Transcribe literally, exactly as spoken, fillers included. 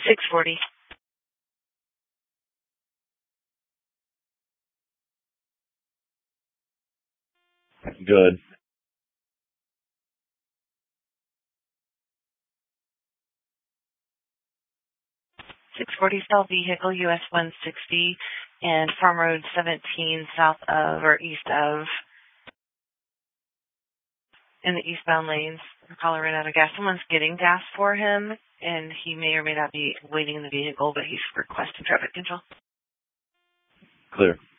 six forty. Good. six forty South Vehicle, U S one sixty, and Farm Road seventeen, south of or east of, in the eastbound lanes. The caller ran out of gas. Someone's getting gas for him, and he may or may not be waiting in the vehicle, but he's requesting traffic control. Clear.